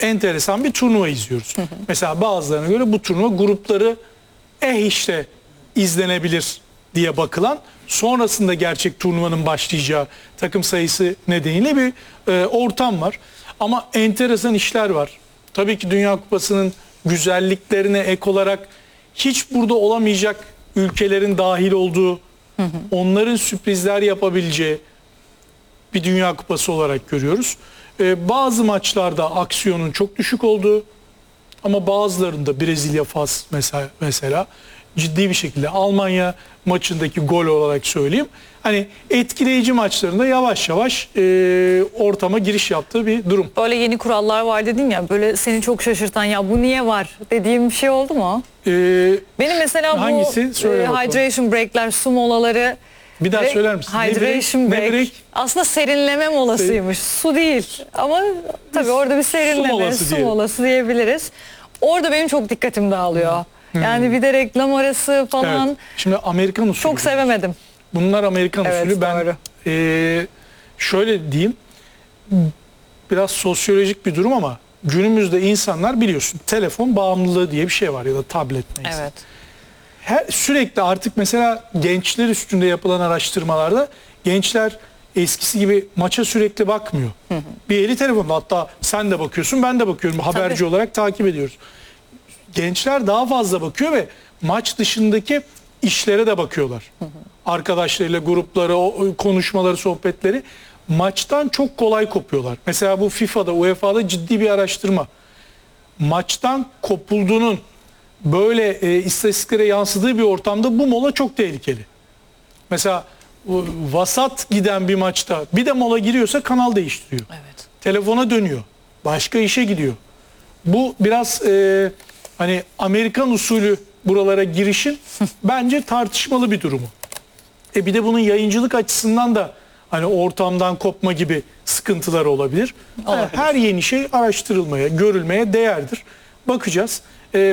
enteresan bir turnuva izliyoruz. Mesela bazılarına göre bu turnuva grupları işte izlenebilir diye bakılan, sonrasında gerçek turnuvanın başlayacağı takım sayısı nedeniyle bir ortam var. Ama enteresan işler var. Tabii ki Dünya Kupası'nın güzelliklerine ek olarak hiç burada olamayacak ülkelerin dahil olduğu, onların sürprizler yapabileceği bir Dünya Kupası olarak görüyoruz. Bazı maçlarda aksiyonun çok düşük olduğu ama bazılarında Brezilya, Fas mesela ciddi bir şekilde, Almanya maçındaki gol olarak söyleyeyim, hani etkileyici maçlarında yavaş yavaş ortama giriş yaptığı bir durum. Böyle yeni kurallar var dedin ya, böyle seni çok şaşırtan, ya bu niye var dediğim bir şey oldu mu? Benim mesela hangisi? bu hydration break'ler, su molaları. Bir daha söyler misin? Hydration break. Aslında serinleme molasıymış. Su değil. Ama tabii orada bir serinleme, su molası diyebiliriz. Orada benim çok dikkatim dağılıyor. Yani bir de reklam arası falan. Evet. Şimdi Amerikan usulü. Çok sevemedim. Bunlar Amerikan usulü. Ben şöyle diyeyim. Biraz sosyolojik bir durum ama günümüzde insanlar, biliyorsun, telefon bağımlılığı diye bir şey var ya da tablet neyse. Evet. Sürekli artık mesela gençler üstünde yapılan araştırmalarda gençler eskisi gibi maça sürekli bakmıyor. Bir eli telefonda, hatta sen de bakıyorsun, ben de bakıyorum, haberci olarak takip ediyoruz. Gençler daha fazla bakıyor ve maç dışındaki işlere de bakıyorlar. Arkadaşlarıyla grupları, o konuşmaları, sohbetleri maçtan çok kolay kopuyorlar. Mesela bu FIFA'da, UEFA'da ciddi bir araştırma. Maçtan kopulduğunun böyle istatistiklere yansıdığı bir ortamda bu mola çok tehlikeli. Mesela vasat giden bir maçta bir de mola giriyorsa kanal değiştiriyor. Evet. Telefona dönüyor. Başka işe gidiyor. Bu biraz hani Amerikan usulü buralara girişin bence tartışmalı bir durumu. Bir de bunun yayıncılık açısından da hani ortamdan kopma gibi sıkıntılar olabilir. Her yeni şey araştırılmaya, görülmeye değerdir. Bakacağız.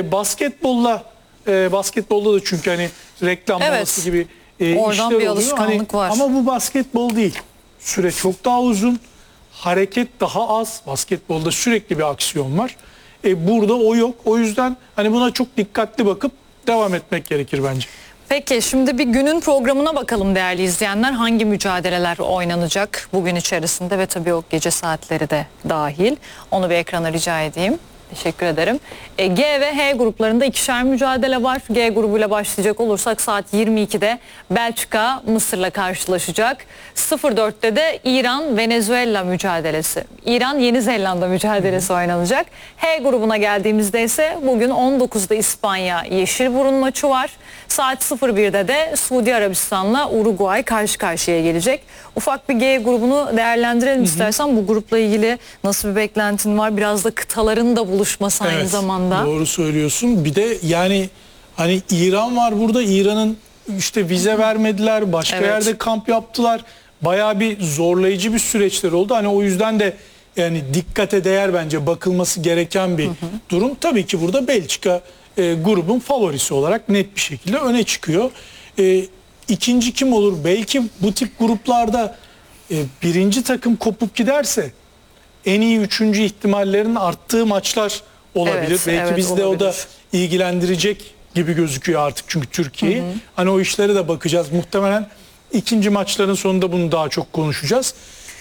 Basketbolda da çünkü hani reklam molası gibi oradan işler bir oluyor. alışkanlık var. Ama bu basketbol değil. Süre çok daha uzun. Hareket daha az. Basketbolda sürekli bir aksiyon var. Burada o yok. O yüzden hani buna çok dikkatli bakıp devam etmek gerekir bence. Peki şimdi bir günün programına bakalım değerli izleyenler. Hangi mücadeleler oynanacak bugün içerisinde ve tabii o gece saatleri de dahil. Onu bir ekrana rica edeyim. Teşekkür ederim. G ve H gruplarında ikişer mücadele var. G grubuyla başlayacak olursak saat 22'de Belçika Mısır'la karşılaşacak. 04'te de İran-Venezuela mücadelesi. İran-Yeni Zelanda mücadelesi oynanacak. H grubuna geldiğimizde ise bugün 19'da İspanya Yeşilburun maçı var. Saat 01'de de Suudi Arabistan'la Uruguay karşı karşıya gelecek. Ufak bir G grubunu değerlendirelim istersen. Bu grupla ilgili nasıl bir beklentin var? Biraz da kıtaların da buluşması aynı zamanda. Doğru söylüyorsun. Bir de yani hani İran var burada. İran'ın işte vize vermediler. Başka yerde kamp yaptılar. Bayağı bir zorlayıcı bir süreçler oldu. Hani o yüzden de yani dikkate değer, bence bakılması gereken bir durum. Tabii ki burada Belçika grubun favorisi olarak net bir şekilde öne çıkıyor. İkinci kim olur? Belki bu tip gruplarda birinci takım kopup giderse en iyi üçüncü ihtimallerin arttığı maçlar olabilir. Belki bizde o da ilgilendirecek gibi gözüküyor artık, çünkü Türkiye'yi. Hani o işlere de bakacağız. Muhtemelen ikinci maçların sonunda bunu daha çok konuşacağız.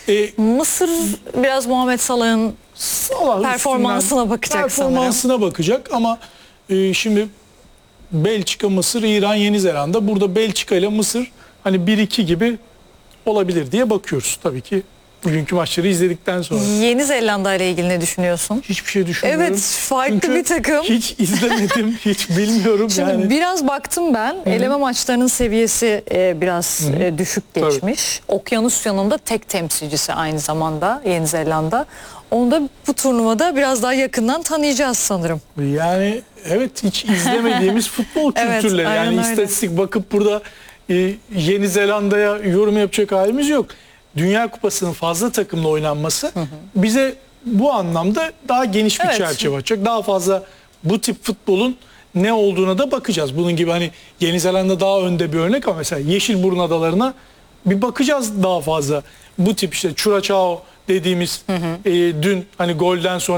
Mısır biraz Muhammed Salah'ın performansına bakacak performansına bakacak ama şimdi Belçika, Mısır, İran, Yeni Zelanda. Burada Belçika ile Mısır hani 1-2 gibi olabilir diye bakıyoruz tabii ki. Bugünkü maçları izledikten sonra. Yeni Zelanda ile ilgili ne düşünüyorsun? Hiçbir şey düşünmüyorum. Evet, farklı çünkü bir takım. Hiç izlemedim, hiç bilmiyorum. Şimdi biraz baktım ben. Eleme maçlarının seviyesi biraz düşük geçmiş. Okyanusya'nın da tek temsilcisi aynı zamanda Yeni Zelanda. Onu da bu turnuvada biraz daha yakından tanıyacağız sanırım. Yani evet, hiç izlemediğimiz futbol kültürleri. Yani istatistik bakıp burada Yeni Zelanda'ya yorum yapacak halimiz yok. Dünya Kupası'nın fazla takımla oynanması bize bu anlamda daha geniş bir çerçeve açacak. Daha fazla bu tip futbolun ne olduğuna da bakacağız. Bunun gibi hani Yeni Zelanda daha önde bir örnek ama mesela Yeşilburun Adalarına bir bakacağız daha fazla. Bu tip işte Curaçao dediğimiz dün hani golden sonra